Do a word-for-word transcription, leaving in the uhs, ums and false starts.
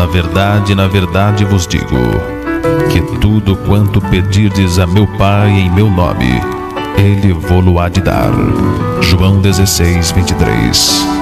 Na verdade, na verdade vos digo, que tudo quanto pedirdes a meu Pai em meu nome, Ele vô-lo há de dar. João dezesseis, vinte e três.